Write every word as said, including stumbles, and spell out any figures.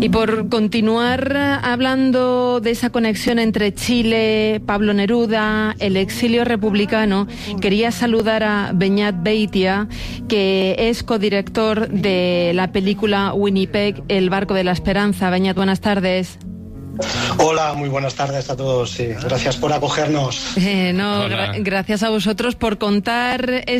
Y por continuar hablando de esa conexión entre Chile, Pablo Neruda, el exilio republicano, quería saludar a Beñat Beitia, que es codirector de la película Winnipeg, El barco de la esperanza. Beñat, buenas tardes. Hola, muy buenas tardes a todos. Sí, gracias por acogernos. Eh, no, gra- gracias a vosotros por contar